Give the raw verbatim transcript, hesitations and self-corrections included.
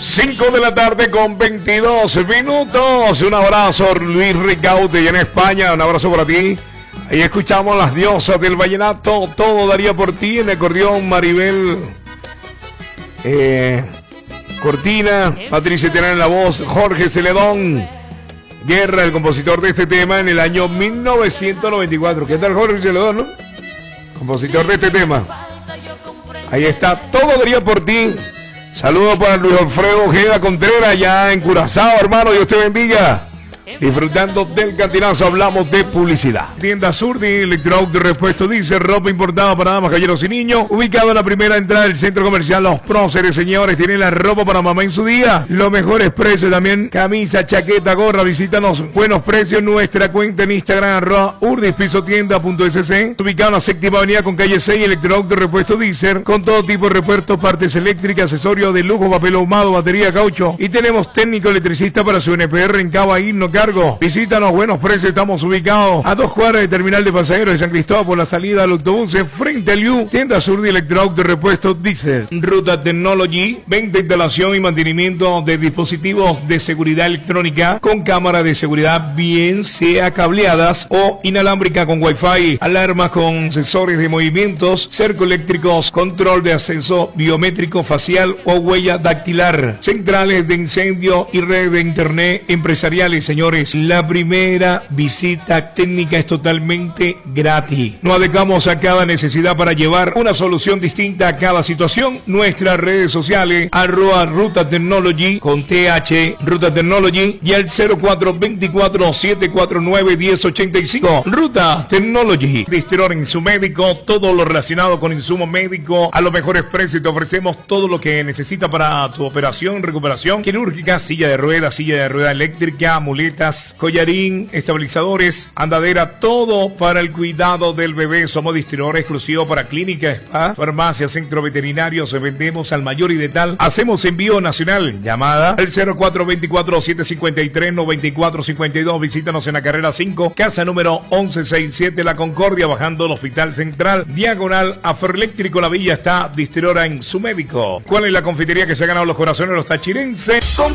cinco de la tarde con veintidós minutos. Un abrazo, Luis Ricaute, y en España. Un abrazo para ti. Ahí escuchamos las diosas del vallenato. Todo daría por ti. En el acordeón, Maribel eh, Cortina. Patricia Terán en la voz. Jorge Celedón Guerra, el compositor de este tema en el año mil novecientos noventa y cuatro. ¿Qué tal, Jorge Celedón, no? Compositor de este tema. Ahí está. Todo daría por ti. Saludos para Luis Alfredo Ojeda Contreras, ya en Curazao, hermano. Dios te bendiga. Disfrutando del cantinazo, hablamos de publicidad. Tienda Surdi, Electroauto de repuesto dice, ropa importada para damas, caballeros y niños. Ubicado en la primera entrada del centro comercial Los Próceres, señores. Tienen la ropa para mamá en su día. Los mejores precios también. Camisa, chaqueta, gorra. Visítanos. Buenos precios. Nuestra cuenta en Instagram, arroba urdis piso tienda punto es. Ubicado en la séptima avenida con calle seis, Electroauto de repuesto Diesel. Con todo tipo de repuestos, partes eléctricas, accesorios de lujo, papel ahumado, batería, caucho. Y tenemos técnico electricista para su N P R en Cava, no cargo. Visítanos, buenos precios. Estamos ubicados a dos cuadras del terminal de pasajeros de San Cristóbal por la salida del autobús frente al U. Tienda Sur de Electroauto de repuesto Diesel. Ruta Technology, venta, instalación y mantenimiento de dispositivos de seguridad electrónica con cámara de seguridad, bien sea cableadas o inalámbrica con Wi-Fi, alarmas con sensores de movimientos, cerco eléctricos, control de acceso biométrico facial o huella dactilar, centrales de incendio y red de internet empresariales, señores. La primera visita técnica es totalmente gratis. Nos adecuamos a cada necesidad para llevar una solución distinta a cada situación. Nuestras redes sociales, arroba Ruta Technology con T H, Ruta Technology, y el cero cuatro veinticuatro, setecientos cuarenta y nueve, diez ochenta y cinco. Ruta Technology. Distribuidor en su médico, todo lo relacionado con insumo médico a los mejores precios. Te ofrecemos todo lo que necesita para tu operación, recuperación quirúrgica, silla de ruedas, silla de rueda eléctrica, muleta, collarín, estabilizadores, andadera, todo para el cuidado del bebé. Somos distribuidor exclusivo para clínica, spa, farmacia, centro veterinario. Se vendemos al mayor y de tal. Hacemos envío nacional. Llamada al cero cuatro veinticuatro, setecientos cincuenta y tres, noventa y cuatro cincuenta y dos. Visítanos en la carrera cinco, casa número once sesenta y siete, La Concordia, bajando el Hospital Central, diagonal a Ferroeléctrico La Villa. Está distribuidora en su médico. ¿Cuál es la confitería que se ha ganado los corazones de los tachirenses?